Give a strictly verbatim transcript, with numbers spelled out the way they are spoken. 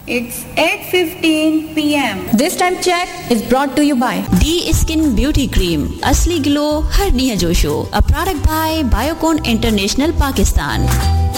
It's eight fifteen p m This time check is brought to you by D Skin Beauty Cream. Asli glow, हर निया जोशो. A product by Biocon International, Pakistan.